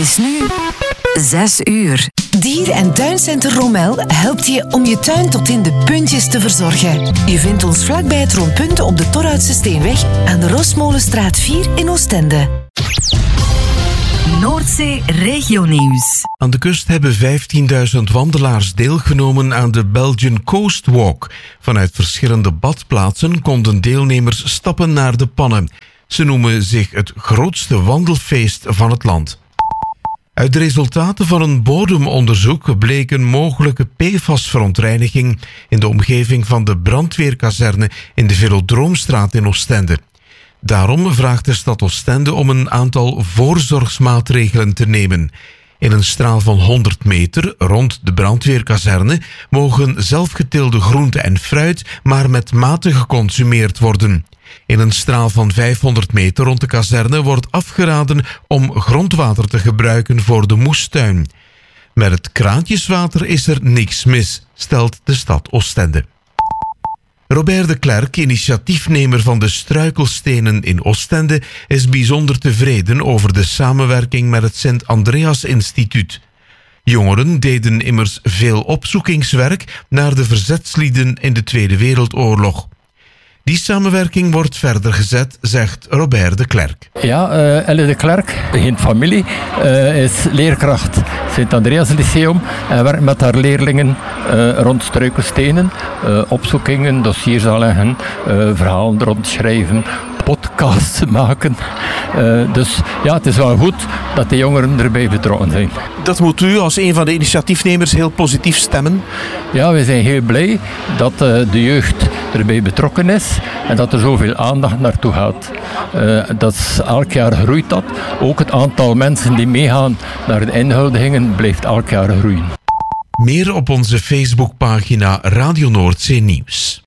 Het is nu 6 uur. Dier- en Tuincentrum Rommel helpt je om je tuin tot in de puntjes te verzorgen. Je vindt ons vlakbij het Rondpunt op de Torhoutse Steenweg aan de Rosmolenstraat 4 in Oostende. Noordzee Regionieuws. Aan de kust hebben 15.000 wandelaars deelgenomen aan de Belgian Coast Walk. Vanuit verschillende badplaatsen konden deelnemers stappen naar de pannen. Ze noemen zich het grootste wandelfeest van het land. Uit de resultaten van een bodemonderzoek bleek een mogelijke PFAS-verontreiniging in de omgeving van de brandweerkazerne in de Velodroomstraat in Oostende. Daarom vraagt de stad Oostende om een aantal voorzorgsmaatregelen te nemen. In een straal van 100 meter rond de brandweerkazerne mogen zelfgeteelde groente en fruit maar met mate geconsumeerd worden. In een straal van 500 meter rond de kazerne wordt afgeraden om grondwater te gebruiken voor de moestuin. Met het kraantjeswater is er niks mis, stelt de stad Oostende. Robert de Klerk, initiatiefnemer van de Struikelstenen in Oostende, is bijzonder tevreden over de samenwerking met het Sint-Andreas Instituut. Jongeren deden immers veel opzoekingswerk naar de verzetslieden in de Tweede Wereldoorlog. Die samenwerking wordt verder gezet, zegt Robert de Klerk. Ja, Elle de Klerk, geen familie, is leerkracht Sint-Andreas Lyceum en werkt met haar leerlingen rond struikelstenen, opzoekingen, dossiers aanleggen, verhalen rondschrijven, podcasts maken. Dus ja, het is wel goed dat de jongeren erbij betrokken zijn. Dat moet u als een van de initiatiefnemers heel positief stemmen? Ja, we zijn heel blij dat de jeugd erbij betrokken is en dat er zoveel aandacht naartoe gaat. Elk jaar groeit dat. Ook het aantal mensen die meegaan naar de inhuldigingen blijft elk jaar groeien. Meer op onze Facebookpagina Radio Noordzee Nieuws.